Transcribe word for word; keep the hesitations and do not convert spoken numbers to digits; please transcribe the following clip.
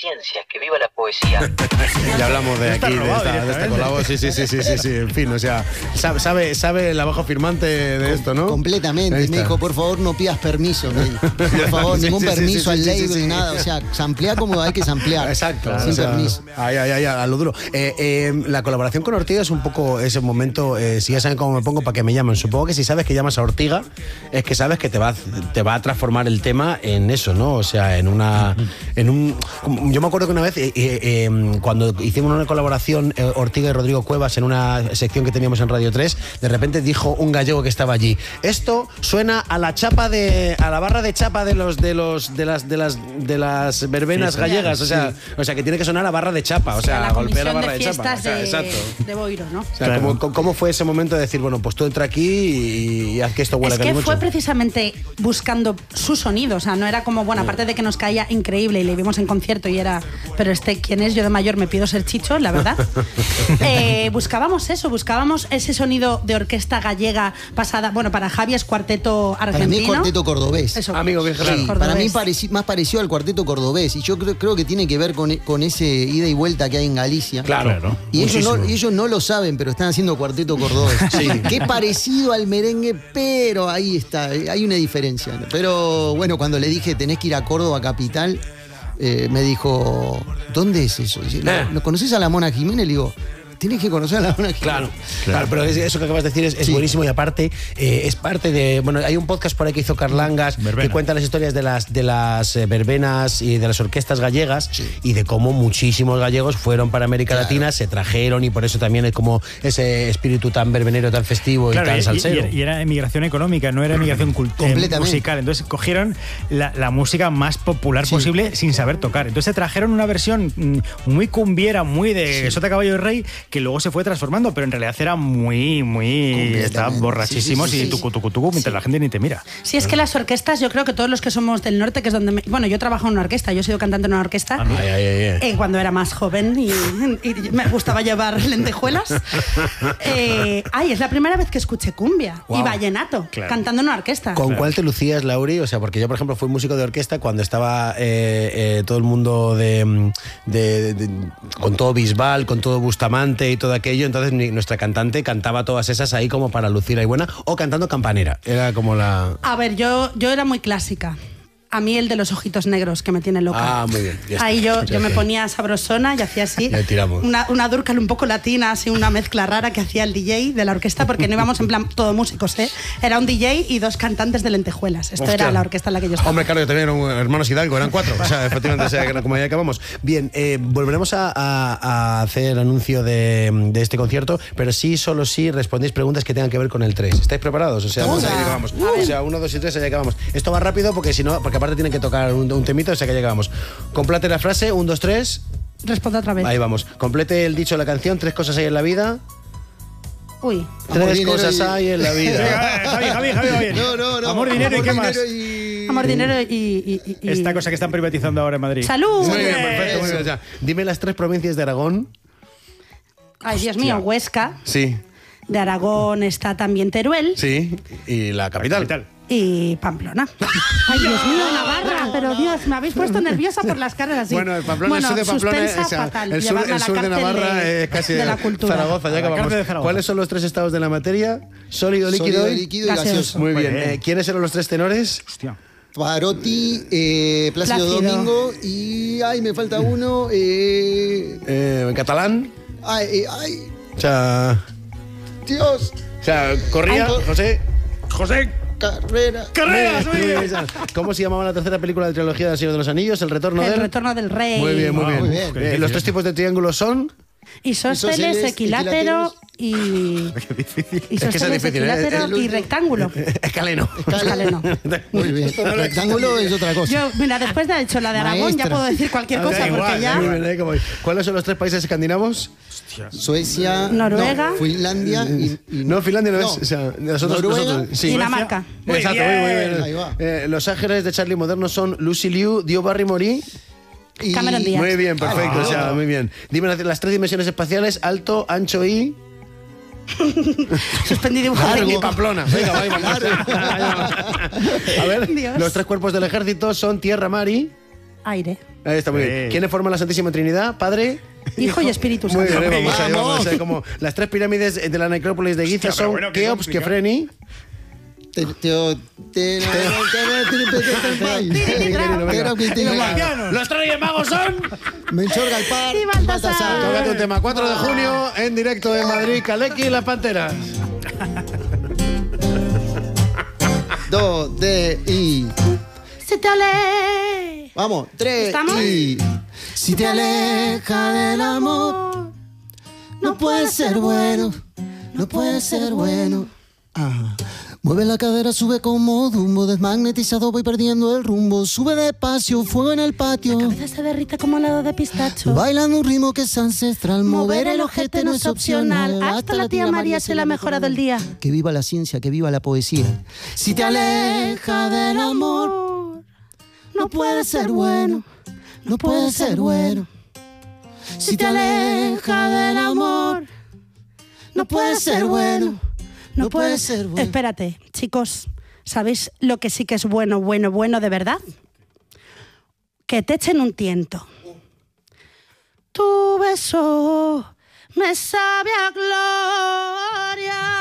ciencia, que viva la poesía. Ya hablamos de Está aquí, de robado esta, de esta colabo. Sí, sí, sí, sí, sí, sí, en fin, o sea, sabe, sabe, sabe el abajo firmante de esto, ¿no? Completamente. Me dijo, por favor, no pidas permiso. Me dijo. Por favor, Sí, ningún sí, sí, permiso sí, al sí, sí, label, sí, sí. nada. O sea, samplea como hay que samplear. Exacto. Sin o sea, permiso. Ay, ay, ay, a lo duro. Eh, eh, la colaboración con Ortiga es un poco ese momento, eh, si ya saben cómo me pongo, para que me llamen. Supongo que si sabes que llamas a Ortiga, es que sabes que te va, te va a transformar el tema en eso, ¿no? O sea, en una... en un Yo me acuerdo que una vez, eh, eh, cuando hicimos una colaboración, eh, Ortiga y Rodrigo Cuevas, en una sección que teníamos en Radio tres, de repente dijo un gallego que estaba allí: esto suena a la chapa de... a la barra de chapa de los de los de las de las de las verbenas Sí, sí. gallegas, o sea, o sea que tiene que sonar a barra de chapa, o sea, la golpea la comisión barra de de, chapa. fiestas O sea, de, exacto. de Boiro, ¿no? O sea, Claro. ¿cómo, ¿cómo fue ese momento de decir, bueno, pues tú entra aquí y, y haz que esto huela Es a que calimocho? fue precisamente buscando su sonido, o sea, no era como, bueno, aparte de que nos caía increíble y le vimos en concierto y era, pero este, ¿quién es? Yo de mayor me pido ser Chicho, la verdad. eh, buscábamos eso, buscábamos ese sonido de orquesta gallega pasada, bueno, para Javi es cuarteto Para mí argentino. es cuarteto cordobés. Eso. Amigo, bien, claro. Sí, Cordobés. para mí pareci- más parecido al cuarteto cordobés. Y yo creo, creo que tiene que ver con, con ese ida y vuelta que hay en Galicia. Claro, Claro. Y ellos muchísimo. no, y ellos no lo saben, pero están haciendo cuarteto cordobés. Sí. Que es parecido al merengue, pero ahí está, hay una diferencia. Pero bueno, cuando le dije tenés que ir a Córdoba capital, eh, me dijo, ¿dónde es eso? Dice, ¿lo, Eh. ¿lo conoces a la Mona Jiménez? Le digo, tienes que conocer a la Mona Jiménez. Claro, claro, pero es- eso que acabas de decir es, es Sí. buenísimo y aparte eh, es parte de... Bueno, hay un podcast por ahí que hizo Carlangas Verbena. que cuenta las historias de las, de las eh, verbenas y de las orquestas gallegas y de cómo muchísimos gallegos fueron para América Claro. Latina, se trajeron y por eso también es como ese espíritu tan verbenero, tan festivo Claro, y tan y, salsero. y- y era emigración económica, no era emigración cult- eh, Completamente. musical. Entonces cogieron la, la música más popular Sí. posible sin saber tocar. Entonces trajeron una versión mm, muy cumbiera, muy de Sota Caballo y Rey, que luego se fue transformando, pero en realidad era muy, muy... Completamente. Estaban borrachísimos Sí, sí, sí, y tucu, tucu, tucu, mientras la gente ni te mira. Sí, es que las orquestas, yo creo que todos los que somos del norte, que es donde... me- bueno, yo trabajo en una orquesta, yo he sido cantante en una orquesta. Ay, ay, ay, ay. Eh, cuando era más joven y, y me gustaba llevar lentejuelas. Eh, ay, es la primera vez que escuché cumbia Guau. y vallenato Claro. cantando en una orquesta. ¿Con Claro. cuál te lucías, Lauri? O sea, porque yo, por ejemplo, fui músico de orquesta cuando estaba eh, eh, todo el mundo de, de- de- con todo Bisbal, con todo Bustamante y todo aquello. Entonces mi- nuestra cantante cantaba todas esas ahí como para lucir ahí buena o cantando campanera. Era como la... A ver, yo, yo era muy clásica. A mí el de los ojitos negros que me tiene loca. Ah, muy bien, ya está. Ahí yo, Ya yo me está. ponía sabrosona y hacía así. Le tiramos. Una, una Dúrcal un poco latina, así una mezcla rara que hacía el D J de la orquesta, porque no íbamos en plan todo músicos, ¿eh? Era un D J y dos cantantes de lentejuelas. Esto Hostia. era la orquesta en la que yo estaba. Hombre, claro, yo también eran hermanos Hidalgo, eran cuatro. O sea, efectivamente, o sea, que como ya acabamos. Bien, eh, volveremos a, a- a hacer anuncio de, de este concierto, pero sí, solo sí respondéis preguntas que tengan que ver con el tres. ¿Estáis preparados? O sea, vamos a Venga. que acabamos. O sea, uno, dos y tres, allá acabamos. Esto va rápido porque si no, porque aparte tienen que tocar un, un temito, o sea que ya acabamos. Complete la frase, un, dos, tres. Responde otra vez. Ahí vamos. Complete el dicho de la canción, tres cosas hay en la vida. Uy. Amor, Tres dinero cosas y- hay en la vida. Venga, Javi, Javi, Javi, va bien. No, no, no. Amor, dinero y qué más. dinero y- Amor, dinero y... y- y- y- Esta cosa que están privatizando ahora en Madrid. ¡Salud! Muy bien, perfecto, muy bien. O sea, dime las tres provincias de Aragón. Ay, Dios mío, Huesca. Sí, De Aragón está también Teruel. sí. Y la capital. Capital. Y Pamplona. Ay, Dios mío, Navarra. Pero Dios, me habéis puesto nerviosa por las caras así. Bueno, el Pamplona, Bueno, el sur de Pamplona, suspensa o sea, fatal. el sur, Llevarme a el la sur de cárcel Navarra de- es casi de la cultura. Zaragoza, ya A la acabamos. cárcel de Zaragoza. ¿Cuáles son los tres estados de la materia? Sólido, líquido, Sólido, y- líquido y gaseoso. gaseoso. Muy bien. Muy bien. Eh, ¿Quiénes eran los tres tenores? Hostia. Parotti, eh, Plácido, Plácido. Domingo y. Ay, me falta uno. Eh, Eh, en catalán. ay, eh, ay, O sea, Dios. o sea, Corría, Ay, José. José. Carrera. Carreras, muy bien. ¿Cómo se llamaba la tercera película de trilogía del Señor de los Anillos? El retorno El del... retorno del rey. Muy bien, muy Wow, bien. muy bien. Qué Eh, difícil los tres eso. tipos de triángulos son... Isósceles, Isósceles, equilátero y... Qué difícil. Es que es Isósceles, difícil, ¿eh? equilátero El y último. rectángulo. Escaleno. Escaleno. Muy bien. Rectángulo es otra cosa. Yo, mira, después de haber hecho la de Aragón, ya Maestra. puedo decir cualquier Da cosa, igual, porque ya... muy bien, eh, como- ¿Cuáles son los tres países escandinavos? Suecia, Noruega. no, Finlandia y, y- No, Finlandia no, es. O sea, nosotros, Noruega, nosotros- sí. Dinamarca. Muy Exacto, bien. muy bien. Ahí va. Eh, los ángeles de Charlie Moderno son Lucy Liu, Dio Barrymore. y- Cameron Díaz. Muy bien, perfecto. Ah. O sea, muy bien. Dime las, las tres dimensiones espaciales: alto, ancho y. Suspendí dibujo Largo. técnico. Y Pamplona. Venga, va, ahí vamos. A ver, Dios. los tres cuerpos del ejército son tierra, mar y. Aire. Ahí está, muy Sí. bien. ¿Quiénes forman la Santísima Trinidad? Padre... Hijo y Espíritu Muy Santo. bien, eh, vamos, ahí, ¡Vamos! vamos, eh, como las tres pirámides de la necrópolis de Giza Hostia, pero son bueno, qué Keops, complicado. Kefreni... Te- te- te- te- Los tres magos son... Melchor, Gaspar Y Baltasar. Tócate un tema, cuatro de junio, en directo de Madrid, Kaleki y las Panteras. Dos, de y. Se te ale. Vamos, tres ¿Estamos? y. Si te aleja del amor, no puede ser bueno, no puede ser bueno. Ah. Mueve la cadera, sube como Dumbo, desmagnetizado voy perdiendo el rumbo. Sube despacio, fuego en el patio. Cabeza se derrite como helado de pistacho. Bailando un ritmo que es ancestral. Mover el ojete no es opcional. Hasta la tía María se le ha mejorado el día. Que viva la ciencia, que viva la poesía. Si te aleja del amor, no puede ser bueno, no puede ser bueno. Si te aleja del amor, no puede ser bueno, no puede ser bueno. Espérate, chicos, ¿sabéis lo que sí que es bueno, bueno, bueno de verdad? Que te echen un tiento. Tu beso me sabe a gloria.